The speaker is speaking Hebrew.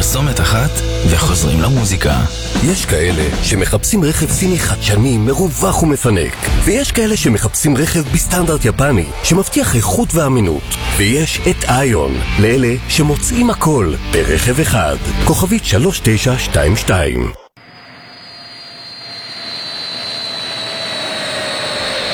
פרסומת אחת וחוזרים למוזיקה. יש כאלה שמחפשים רכב סיני חדשני, מרווח ומפנק, ויש כאלה שמחפשים רכב בסטנדרט יפני שמבטיח איכות ואמינות, ויש את איון לאלה שמוצאים הכל ברכב אחד. כוכבית 3922.